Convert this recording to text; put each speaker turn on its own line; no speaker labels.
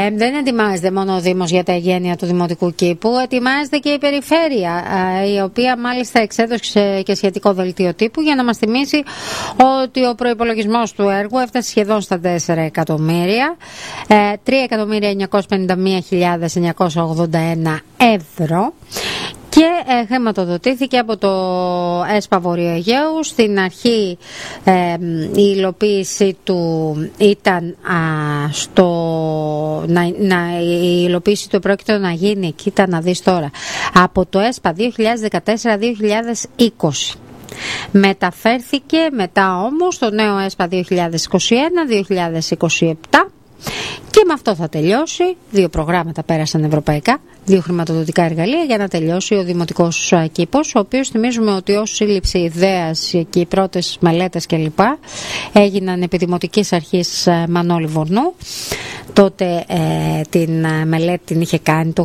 Δεν ετοιμάζεται μόνο ο Δήμος για τα εγγένεια του Δημοτικού Κήπου, ετοιμάζεται και η Περιφέρεια, η οποία μάλιστα εξέδωσε και σχετικό δελτίο τύπου για να μας θυμίσει ότι ο προϋπολογισμός του έργου έφτασε σχεδόν στα 4 εκατομμύρια, 3.951.981 ευρώ, και χρηματοδοτήθηκε από το ΕΣΠΑ Βορείου Αιγαίου. Στην αρχή η υλοποίηση του ήταν η υλοποίηση του πρόκειται να γίνει, κοίτα να δεις τώρα, από το ΕΣΠΑ 2014-2020. Μεταφέρθηκε μετά όμως στο νέο ΕΣΠΑ 2021-2027 και με αυτό θα τελειώσει. 2 προγράμματα πέρασαν ευρωπαϊκά, 2 χρηματοδοτικά εργαλεία για να τελειώσει ο Δημοτικός Κήπος, ο οποίος θυμίζουμε ότι ως σύλληψη ιδέας και οι πρώτες μελέτες κλπ. Έγιναν επί Δημοτικής Αρχής Μανώλη Βορνού. Τότε την μελέτη την είχε κάνει το